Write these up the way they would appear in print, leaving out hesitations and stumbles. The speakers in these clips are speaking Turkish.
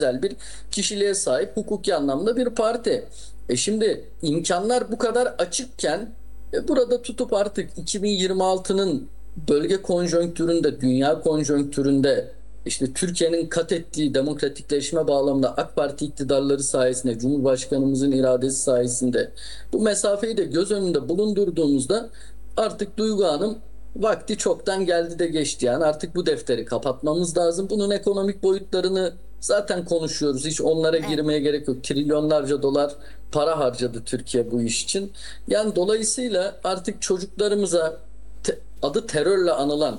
özel bir kişiliğe sahip hukuki anlamda bir parti. Şimdi imkanlar bu kadar açıkken burada tutup artık 2026'nın bölge konjonktüründe, dünya konjonktüründe işte Türkiye'nin kat ettiği demokratikleşme bağlamında AK Parti iktidarları sayesinde, Cumhurbaşkanımızın iradesi sayesinde bu mesafeyi de göz önünde bulundurduğumuzda artık Duygu Hanım vakti çoktan geldi de geçti. Yani artık bu defteri kapatmamız lazım. Bunun ekonomik boyutlarını zaten konuşuyoruz. Hiç onlara Evet. girmeye gerek yok. Trilyonlarca dolar para harcadı Türkiye bu iş için. Yani dolayısıyla artık çocuklarımıza adı terörle anılan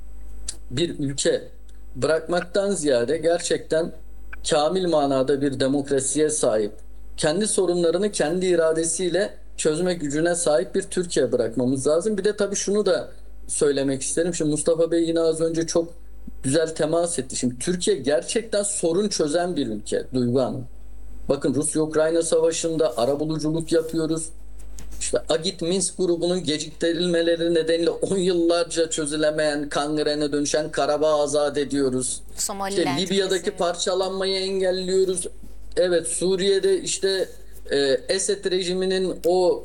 bir ülke bırakmaktan ziyade gerçekten kamil manada bir demokrasiye sahip, kendi sorunlarını kendi iradesiyle çözme gücüne sahip bir Türkiye bırakmamız lazım. Bir de tabii şunu da söylemek isterim. Şimdi Mustafa Bey yine az önce çok güzel temas etti. Şimdi Türkiye gerçekten sorun çözen bir ülke Duygu Hanım. Bakın Rusya-Ukrayna savaşında arabuluculuk yapıyoruz. İşte Agit Minsk grubunun geciktirilmeleri nedeniyle 10 yıllarca çözülemeyen kangrene dönüşen Karabağ azat ediyoruz. İşte Somaliland Libya'daki krizini. parçalanmayı engelliyoruz. Evet, Suriye'de işte Esed rejiminin o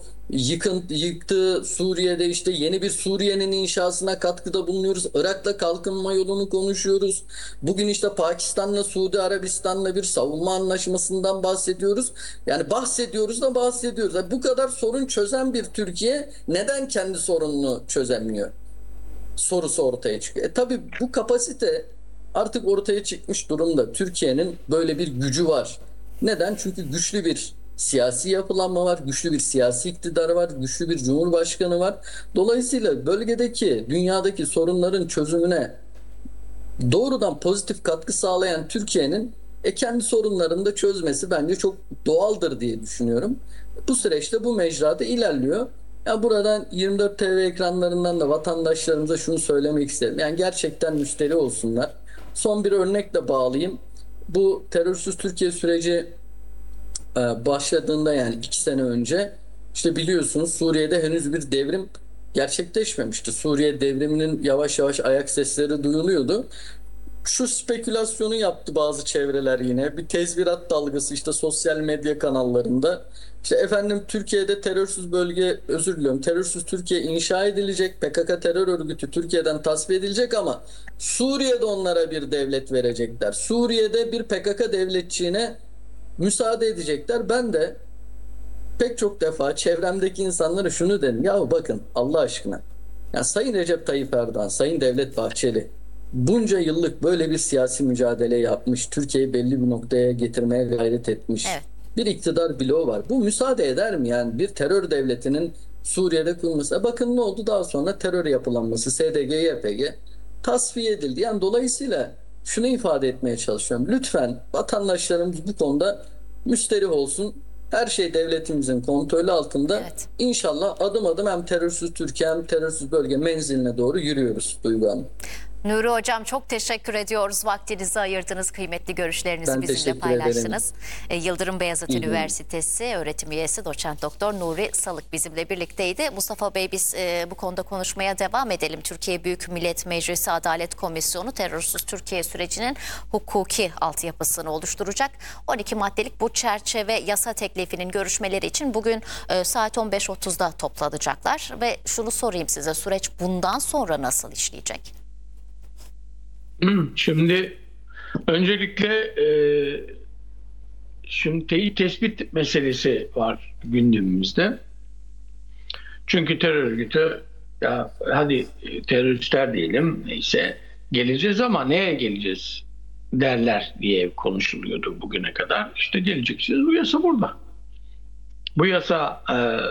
yıktığı Suriye'de işte yeni bir Suriye'nin inşasına katkıda bulunuyoruz. Irak'la kalkınma yolunu konuşuyoruz. Bugün işte Pakistan'la Suudi Arabistan'la bir savunma anlaşmasından bahsediyoruz. Yani bahsediyoruz da bahsediyoruz. Yani bu kadar sorun çözen bir Türkiye neden kendi sorununu çözemiyor? Sorusu ortaya çıkıyor. Tabii bu kapasite artık ortaya çıkmış durumda. Türkiye'nin böyle bir gücü var. Neden? Çünkü güçlü bir siyasi yapılanma var, güçlü bir siyasi iktidarı var, güçlü bir cumhurbaşkanı var. Dolayısıyla bölgedeki, dünyadaki sorunların çözümüne doğrudan pozitif katkı sağlayan Türkiye'nin kendi sorunlarını da çözmesi bence çok doğaldır diye düşünüyorum. Bu süreçte bu mecrada ilerliyor. Ya buradan 24 TV ekranlarından da vatandaşlarımıza şunu söylemek isterim. Yani gerçekten müşteri olsunlar. Son bir örnekle bağlayayım. Bu terörsüz Türkiye süreci başladığında yani 2 sene önce işte biliyorsunuz Suriye'de henüz bir devrim gerçekleşmemişti. Suriye devriminin yavaş yavaş ayak sesleri duyuluyordu. Şu spekülasyonu yaptı bazı çevreler yine. Bir tezvirat dalgası işte sosyal medya kanallarında. İşte efendim Türkiye'de terörsüz bölge, özür diliyorum, terörsüz Türkiye inşa edilecek. PKK terör örgütü Türkiye'den tasfiye edilecek ama Suriye'de onlara bir devlet verecekler. Suriye'de bir PKK devletçiğine müsaade edecekler. Ben de pek çok defa çevremdeki insanlara şunu dedim. Ya bakın Allah aşkına. Ya Sayın Recep Tayyip Erdoğan, Sayın Devlet Bahçeli bunca yıllık böyle bir siyasi mücadele yapmış. Türkiye'yi belli bir noktaya getirmeye gayret etmiş. Evet. Bir iktidar bloğu var. Bu müsaade eder mi? Yani bir terör devletinin Suriye'de kurulması. Bakın ne oldu daha sonra terör yapılanması SDG, YPG tasfiye edildi. Yani dolayısıyla şunu ifade etmeye çalışıyorum. Lütfen vatandaşlarımız bu konuda müsterih olsun. Her şey devletimizin kontrolü altında. Evet. İnşallah adım adım hem terörsüz Türkiye hem terörsüz bölge menziline doğru yürüyoruz Duygu Hanım. Nuri Hocam çok teşekkür ediyoruz. Vaktinizi ayırdınız, kıymetli görüşlerinizi Ben bizimle teşekkür ederim. paylaştınız. Yıldırım Beyazıt İyi günler. Üniversitesi öğretim üyesi doçent doktor Nuri Salık bizimle birlikteydi. Mustafa Bey biz bu konuda konuşmaya devam edelim. Türkiye Büyük Millet Meclisi Adalet Komisyonu terörsüz Türkiye sürecinin hukuki altyapısını oluşturacak. 12 maddelik bu çerçeve yasa teklifinin görüşmeleri için bugün saat 15.30'da toplanacaklar. Ve şunu sorayım size, süreç bundan sonra nasıl işleyecek? Şimdi öncelikle şimdi tespit meselesi var gündemimizde. Çünkü terör örgütü ya hadi teröristler diyelim neyse geleceğiz ama neye geleceğiz derler diye konuşuluyordu bugüne kadar. İşte geleceksiniz bu yasa burada. Bu yasa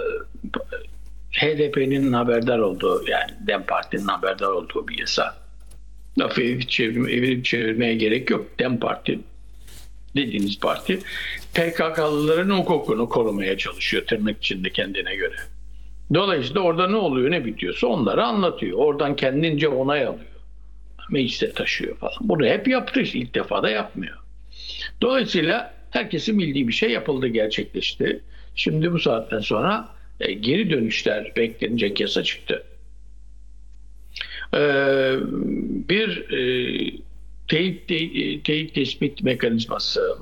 HDP'nin haberdar olduğu yani DEM Parti'nin haberdar olduğu bir yasa. Lafı evirip çevirmeye gerek yok. DEM Parti dediğiniz parti PKK'lıların hukukunu korumaya çalışıyor tırnak içinde kendine göre. Dolayısıyla orada ne oluyor ne bitiyorsa onları anlatıyor. Oradan kendince onay alıyor. Meclise taşıyor falan. Bunu hep yaptı işte, ilk defa da yapmıyor. Dolayısıyla herkesin bildiği bir şey yapıldı, gerçekleşti. Şimdi bu saatten sonra geri dönüşler beklenecek yasa çıktı. Bir teyit tespit mekanizması